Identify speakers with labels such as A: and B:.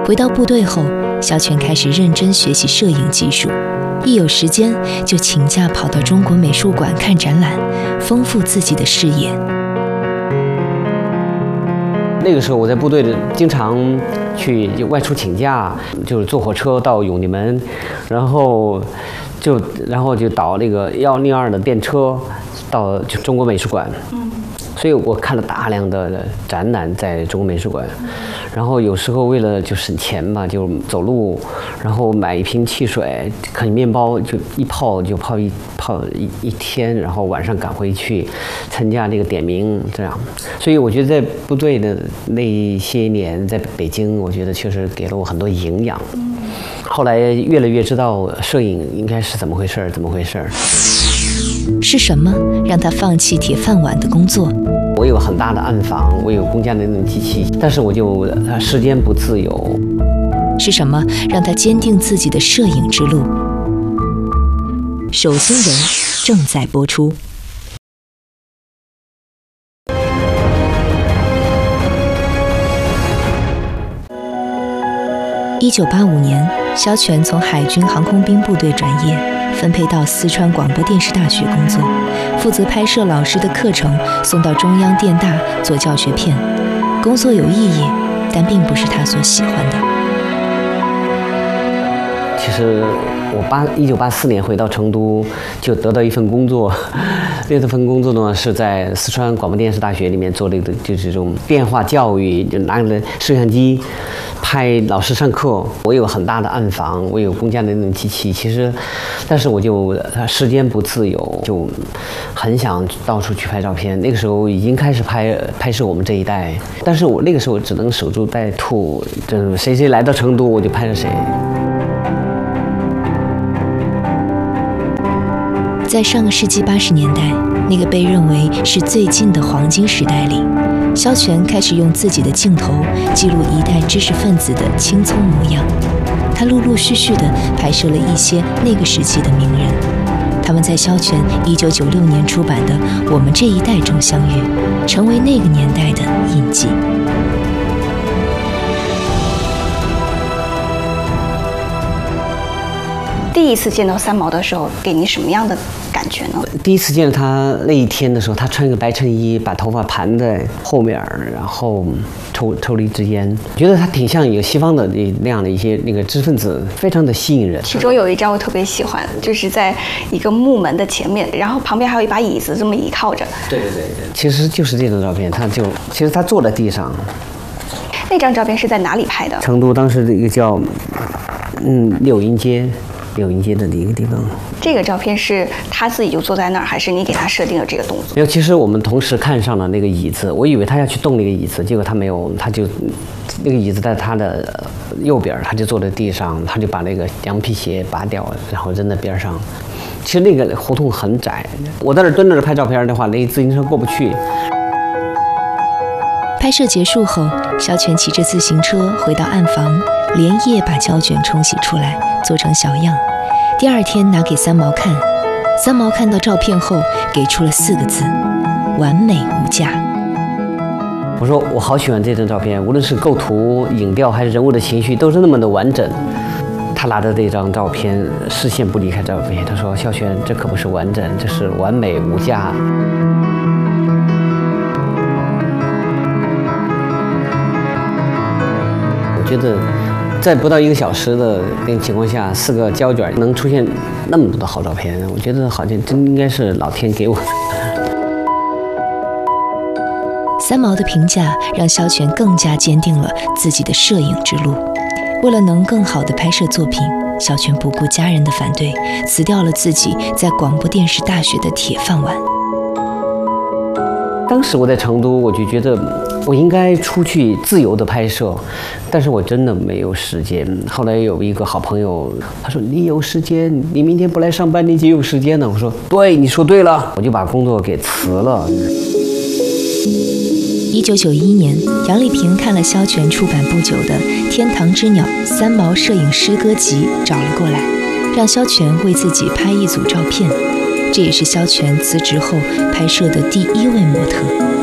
A: 回到部队后，肖全开始认真学习摄影技术，一有时间就请假跑到中国美术馆看展览，丰富自己的视野。
B: 那个时候我在部队里经常去外出请假，就是坐火车到永定门，然后就倒那个102的电车到中国美术馆。所以我看了大量的展览在中国美术馆，然后有时候为了就省钱嘛，就走路，然后买一瓶汽水，啃面包，就泡一天，然后晚上赶回去参加这个点名，这样。所以我觉得在部队的那些年，在北京，我觉得确实给了我很多营养。后来越来越知道摄影应该是怎么回事。
A: 是什么让他放弃铁饭碗的工作？
B: 我有很大的暗房，我有公家的那种机器，但是我就时间不自由。
A: 是什么让他坚定自己的摄影之路？守心人正在播出。1985年，肖全从海军航空兵部队转业，分配到四川广播电视大学工作，负责拍摄老师的课程，送到中央电大做教学片。工作有意义，但并不是他所喜欢的。
B: 其实我1984年回到成都，就得到一份工作。这份工作呢是在四川广播电视大学里面做就是这种电话教育，就拿着摄像机拍老师上课。我有很大的暗房，我有公家的那种机器，但是我就时间不自由，就很想到处去拍照片。那个时候已经开始拍摄我们这一代，但是我那个时候只能守株待兔，就是谁来到成都我就拍着谁。
A: 在上个世纪80年代，那个被认为是最近的黄金时代里，肖全开始用自己的镜头记录一代知识分子的青葱模样。他陆陆续续地拍摄了一些那个时期的名人，他们在肖全1996年出版的《我们这一代》中相遇，成为那个年代的印记。
C: 第一次见到三毛的时候，给你什么样的感觉呢？
B: 第一次见到他那一天的时候，他穿个白衬衣，把头发盘在后面，然后抽了一支烟，觉得他挺像有西方的那样的一些那个知识分子，非常的吸引人。
C: 其中有一张我特别喜欢，就是在一个木门的前面，然后旁边还有一把椅子，这么倚靠着。对，
B: 其实就是这张照片，其实他坐在地上。
C: 那张照片是在哪里拍的？
B: 成都当时的一个叫柳荫街的一个地方。
C: 这个照片是他自己就坐在那儿，还是你给他设定了这个动作？
B: 没有，其实我们同时看上了那个椅子，我以为他要去动那个椅子，结果他没有，他就那个椅子在他的右边，他就坐在地上，他就把那个羊皮鞋拔掉，然后扔在边上。其实那个胡同很窄，我在那蹲着拍照片的话，那自行车过不去。
A: 拍摄结束后，肖全骑着自行车回到暗房，连夜把胶卷冲洗出来，做成小样。第二天拿给三毛看，三毛看到照片后给出了4个字：完美无价。
B: 我说我好喜欢这张照片，无论是构图、影调还是人物的情绪，都是那么的完整。他拿着这张照片，视线不离开照片，他说：“肖全，这可不是完整，这是完美无价。”我觉得在不到1个小时的那个情况下，4个胶卷能出现那么多的好照片，我觉得好像真应该是老天给我的。
A: 三毛的评价让肖全更加坚定了自己的摄影之路。为了能更好地拍摄作品，肖全不顾家人的反对，辞掉了自己在广播电视大学的铁饭碗。
B: 当时我在成都，我就觉得我应该出去自由的拍摄，但是我真的没有时间。后来有一个好朋友，他说：“你有时间，你明天不来上班，你就有时间了。”我说：“对，你说对了。”我就把工作给辞了。
A: 1991年，杨丽萍看了肖全出版不久的《天堂之鸟》三毛摄影诗歌集，找了过来，让肖全为自己拍一组照片。这也是肖全辞职后拍摄的第1位模特。